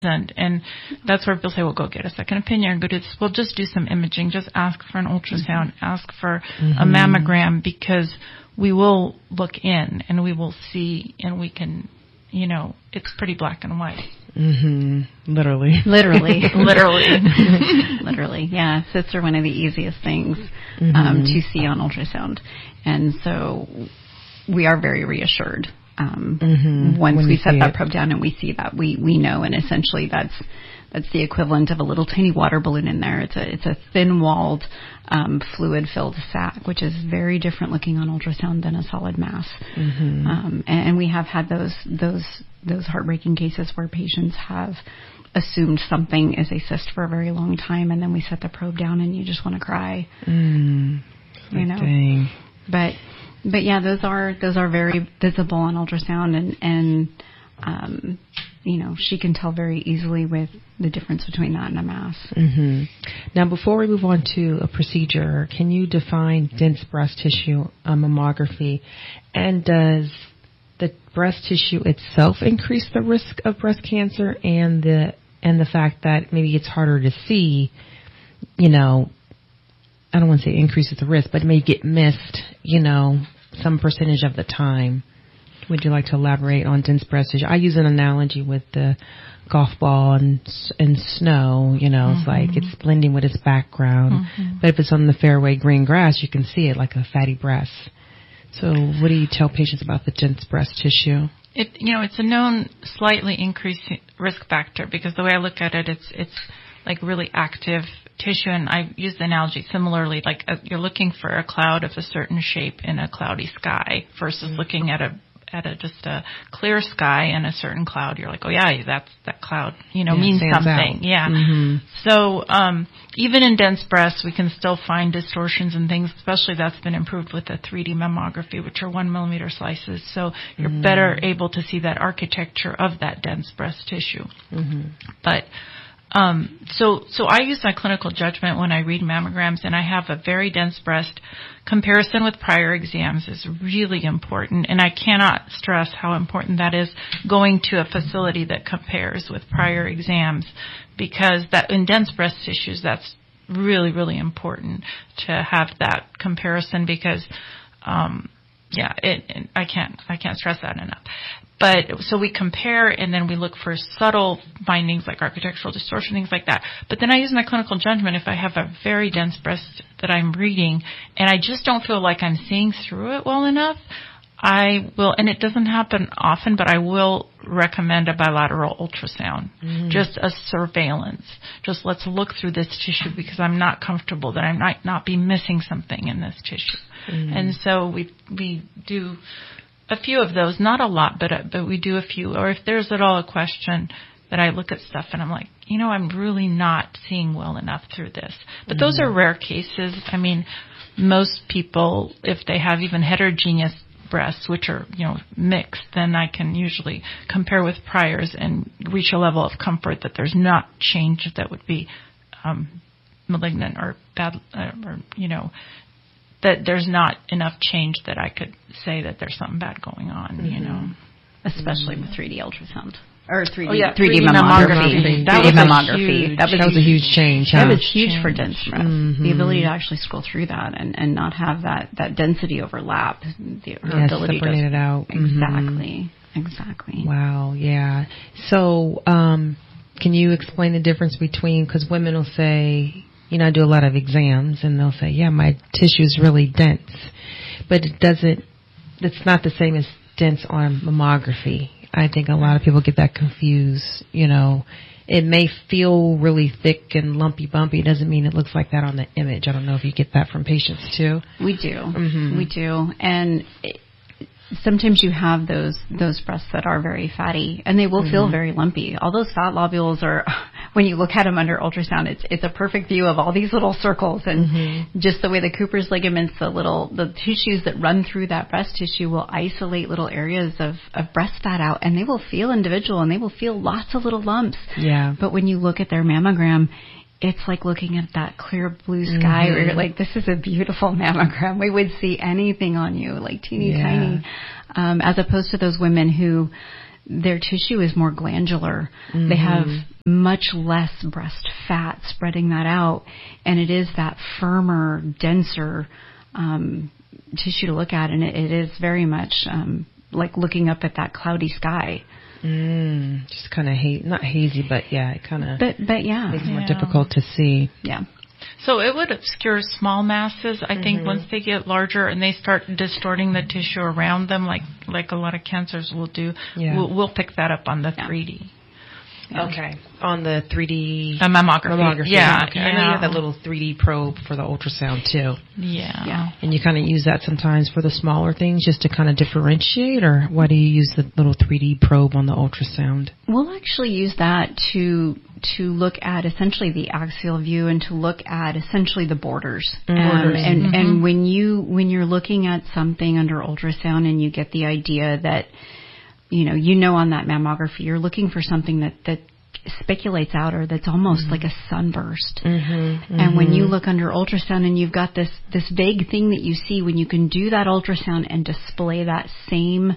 And that's where people say, well, go get a second opinion, go do this. Well, just do some imaging. Just ask for an ultrasound, ask for a mammogram, because we will look in and we will see, and we can, it's pretty black and white. Literally. Literally. Yeah. Cysts are one of the easiest things to see on ultrasound. And so we are very reassured. Once we set that probe down and we see that, we know, and essentially that's the equivalent of a little tiny water balloon in there. It's a thin-walled, fluid-filled sac, which is very different looking on ultrasound than a solid mass. And we have had those heartbreaking cases where patients have assumed something is a cyst for a very long time, and then we set the probe down and you just want to cry. Dang. But yeah, those are very visible on ultrasound, and she can tell very easily with the difference between that and a mass. Now, before we move on to a procedure, can you define dense breast tissue mammography? And does the breast tissue itself increase the risk of breast cancer, and the fact that maybe it's harder to see, I don't want to say increases the risk, but it may get missed, some percentage of the time. Would you like to elaborate on dense breast tissue? I use an analogy with the golf ball and snow. It's like it's blending with its background. But if it's on the fairway green grass, you can see it like a fatty breast. So what do you tell patients about the dense breast tissue? It's a known slightly increased risk factor, because the way I look at it, it's like really active tissue, and I use the analogy similarly, like you're looking for a cloud of a certain shape in a cloudy sky versus looking at just a clear sky and a certain cloud. You're like, oh yeah, that cloud, means something. Out. Yeah. So even in dense breasts, we can still find distortions and things. Especially that's been improved with the 3D mammography, which are 1 millimeter slices. So you're better able to see that architecture of that dense breast tissue. But so I use my clinical judgment when I read mammograms, and I have a very dense breast. Comparison with prior exams is really important, and I cannot stress how important that is, going to a facility that compares with prior exams, because that in dense breast tissues, that's really, really important to have that comparison, because I can't stress that enough. But so we compare, and then we look for subtle findings like architectural distortion, things like that. But then I use my clinical judgment. If I have a very dense breast that I'm reading and I just don't feel like I'm seeing through it well enough, I will, and it doesn't happen often, but I will recommend a bilateral ultrasound, just a surveillance. Just let's look through this tissue, because I'm not comfortable that I might not be missing something in this tissue. And so we do a few of those, not a lot, but we do a few. Or if there's at all a question that I look at stuff and I'm like, I'm really not seeing well enough through this. But those are rare cases. I mean, most people, if they have even heterogeneous breasts, which are, mixed, then I can usually compare with priors and reach a level of comfort that there's not change that would be malignant or bad, that there's not enough change that I could say that there's something bad going on, Especially with 3D ultrasound. Or 3D, oh, yeah, 3D mammography. That was a huge change. That was huge for dense breast. The ability to actually scroll through that and not have that density overlap. Her ability to separate it out. Exactly. Wow, yeah. So can you explain the difference between, because women will say, I do a lot of exams, and they'll say, yeah, my tissue is really dense. But it's not the same as dense on mammography. I think a lot of people get that confused. It may feel really thick and lumpy bumpy. It doesn't mean it looks like that on the image. I don't know if you get that from patients too. We do. We do. And sometimes you have those breasts that are very fatty, and they will feel very lumpy. All those fat lobules are, when you look at them under ultrasound, it's a perfect view of all these little circles, and just the way the Cooper's ligaments, the tissues that run through that breast tissue will isolate little areas of breast fat out, and they will feel individual, and they will feel lots of little lumps. Yeah. But when you look at their mammogram, it's like looking at that clear blue sky where you're like, this is a beautiful mammogram. We would see anything on you, like teeny tiny, as opposed to those women who their tissue is more glandular. They have much less breast fat spreading that out, and it is that firmer, denser tissue to look at, and it is very much like looking up at that cloudy sky. Just kind of not hazy, but yeah, it kind of but yeah, makes it more difficult to see. Yeah. So it would obscure small masses. I think once they get larger and they start distorting the tissue around them, like a lot of cancers will do, we'll pick that up on the 3D. Yeah. Okay. On the 3D mammography. Yeah. Okay. I know you have that little 3D probe for the ultrasound too. Yeah. And you kind of use that sometimes for the smaller things just to kind of differentiate, or why do you use the little 3D probe on the ultrasound? We'll actually use that to look at essentially the axial view and to look at essentially the borders. And when you're looking at something under ultrasound and you get the idea that you know on that mammography you're looking for something that speculates out, or that's almost like a sunburst. And when you look under ultrasound and you've got this vague thing that you see, when you can do that ultrasound and display that same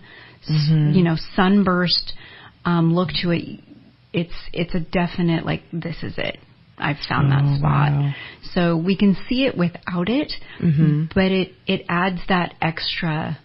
sunburst look to it, it's a definite, like, this is it. I've found that spot. Wow. So we can see it without it, but it adds that extra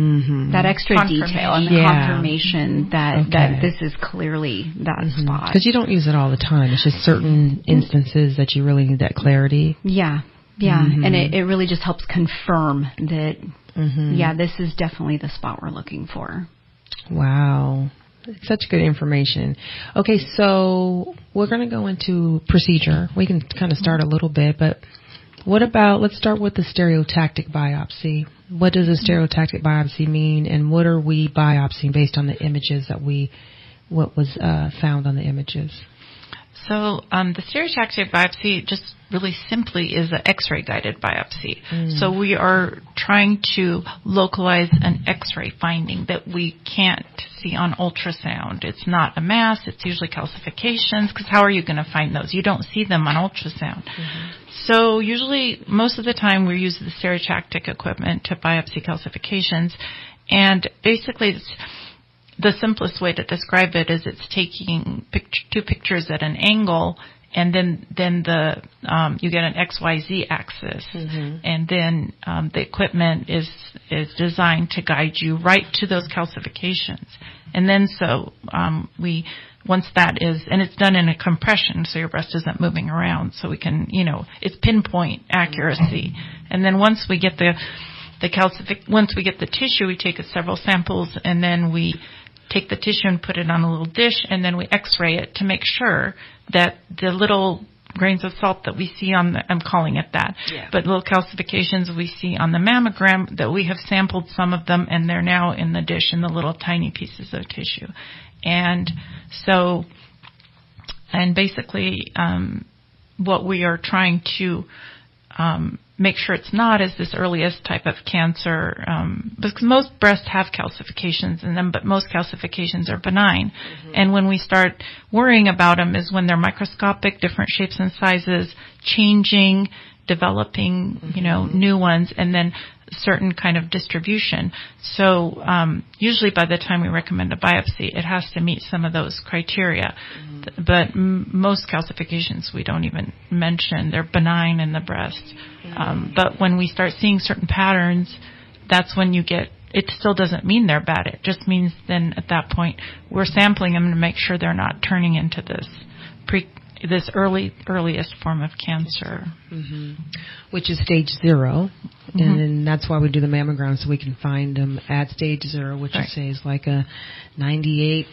detail and the confirmation that this is clearly that spot. Because you don't use it all the time. It's just certain instances that you really need that clarity. Yeah. And it really just helps confirm that, this is definitely the spot we're looking for. Wow. It's such good information. Okay, so we're going to go into procedure. We can kind of start a little bit, but what about, let's start with the stereotactic biopsy. What does a stereotactic biopsy mean, and what are we biopsying based on the images what was found on the images? So the stereotactic biopsy just really simply is an X-ray guided biopsy. So we are trying to localize an X-ray finding that we can't see on ultrasound. It's not a mass. It's usually calcifications, because how are you going to find those? You don't see them on ultrasound. So usually, most of the time, we use the stereotactic equipment to biopsy calcifications. And basically, the simplest way to describe it is it's taking two pictures at an angle, and then you get an XYZ axis, and then the equipment is designed to guide you right to those calcifications, and then once that is, and it's done in a compression, so your breast isn't moving around, so we can, it's pinpoint accuracy, and then once we get once we get the tissue, we take several samples, and then we take the tissue and put it on a little dish, and then we X-ray it to make sure that the little grains of salt that we see I'm calling it that, but little calcifications we see on the mammogram, that we have sampled some of them, and they're now in the dish in the little tiny pieces of tissue. And so, and basically, what we are trying to make sure it's not is this earliest type of cancer, because most breasts have calcifications in them, but most calcifications are benign. And when we start worrying about them is when they're microscopic, different shapes and sizes, changing, developing, new ones, and then certain kind of distribution. So usually by the time we recommend a biopsy, it has to meet some of those criteria. But most calcifications we don't even mention. They're benign in the breast. But when we start seeing certain patterns, that's when you get, it still doesn't mean they're bad. It just means then at that point we're sampling them to make sure they're not turning into this earliest form of cancer. Which is stage 0. And then that's why we do the mammogram, so we can find them at stage 0, which you say is like a 98%,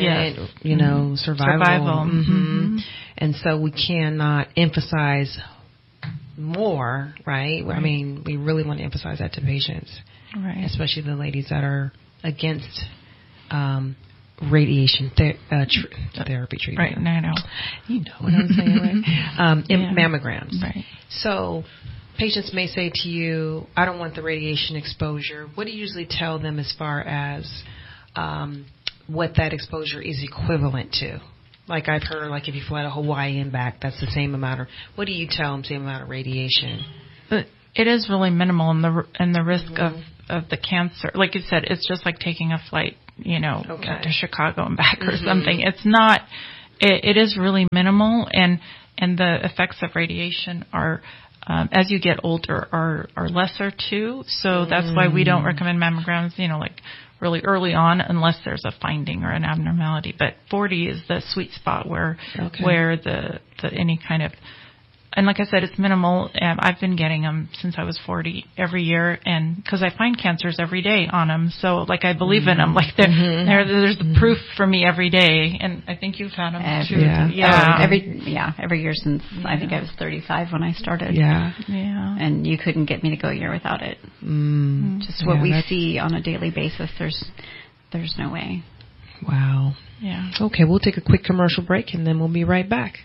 survival. And so we cannot emphasize more, right? I mean, we really want to emphasize that to patients, especially the ladies that are against radiation therapy treatment. Right, I know. You know what I'm saying, right? Mammograms. Right. So patients may say to you, I don't want the radiation exposure. What do you usually tell them as far as what that exposure is equivalent to? Like I've heard, like if you fly to Hawaii and back, that's the same amount. Or what do you tell them, same amount of radiation? But it is really minimal in the risk of the cancer. Like you said, it's just like taking a flight to Chicago and back or something. It's not. It is really minimal, and the effects of radiation are, as you get older, are lesser too. So that's why we don't recommend mammograms, like really early on, unless there's a finding or an abnormality. But 40 is the sweet spot where the any kind of, and like I said, it's minimal. I've been getting them since I was 40 every year, and because I find cancers every day on them, so like I believe in them. Like there's the proof for me every day, and I think you've had them too. Every year since I think I was 35 when I started. Yeah. And you couldn't get me to go a year without it. Just what we see on a daily basis. There's no way. Wow. Yeah. Okay, we'll take a quick commercial break, and then we'll be right back.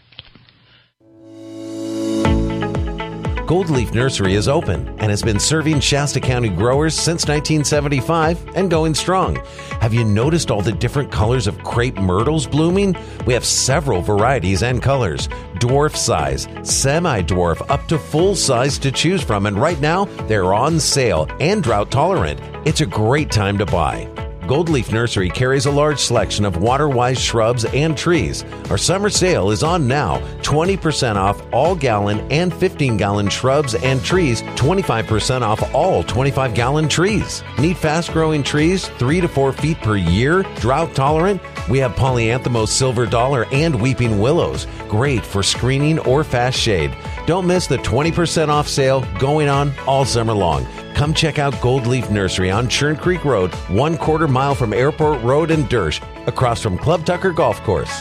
Gold Leaf Nursery is open and has been serving Shasta County growers since 1975 and going strong. Have you noticed all the different colors of crepe myrtles blooming? We have several varieties and colors, dwarf size, semi-dwarf, up to full size to choose from, and right now they're on sale and drought tolerant. It's a great time to buy. Gold Leaf Nursery carries a large selection of water-wise shrubs and trees. Our summer sale is on now. 20% off all gallon and 15-gallon shrubs and trees. 25% off all 25-gallon trees. Need fast-growing trees 3 to 4 feet per year? Drought tolerant? We have Polyanthemos silver dollar and weeping willows. Great for screening or fast shade. Don't miss the 20% off sale going on all summer long. Come check out Gold Leaf Nursery on Churn Creek Road, 1/4 mile from Airport Road in Dersch, across from Club Tucker Golf Course.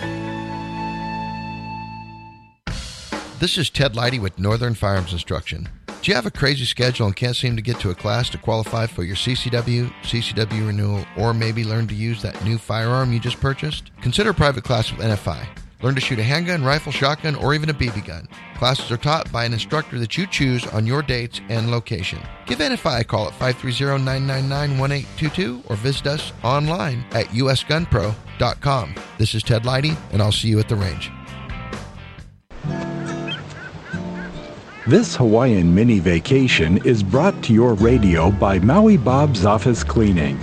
This is Ted Leidy with Northern Firearms Instruction. Do you have a crazy schedule and can't seem to get to a class to qualify for your CCW renewal, or maybe learn to use that new firearm you just purchased? Consider a private class with NFI. Learn to shoot a handgun, rifle, shotgun, or even a BB gun. Classes are taught by an instructor that you choose on your dates and location. Give NFI a call at 530-999-1822 or visit us online at usgunpro.com. This is Ted Leidy, and I'll see you at the range. This Hawaiian mini vacation is brought to your radio by Maui Bob's Office Cleaning.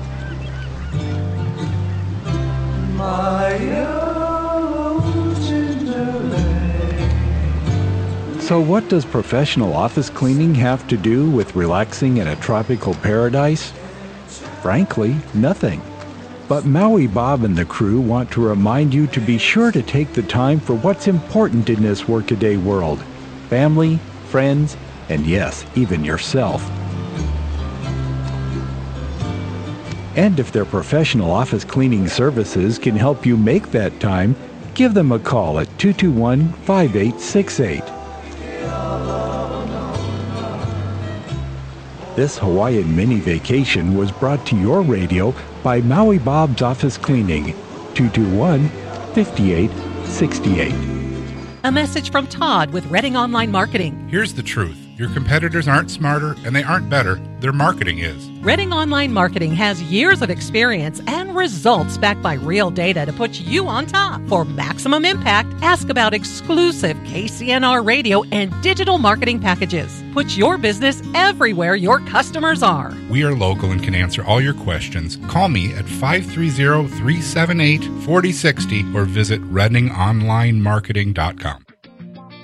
So what does professional office cleaning have to do with relaxing in a tropical paradise? Frankly, nothing. But Maui Bob and the crew want to remind you to be sure to take the time for what's important in this workaday world. Family, friends, and yes, even yourself. And if their professional office cleaning services can help you make that time, give them a call at 221-5868. This Hawaiian mini vacation was brought to your radio by Maui Bob's Office Cleaning, 221-5868. A message from Todd with Redding Online Marketing. Here's the truth. Your competitors aren't smarter and they aren't better. Their marketing is. Redding Online Marketing has years of experience and results backed by real data to put you on top. For maximum impact, ask about exclusive KCNR radio and digital marketing packages. Put your business everywhere your customers are. We are local and can answer all your questions. Call me at 530-378-4060 or visit reddingonlinemarketing.com.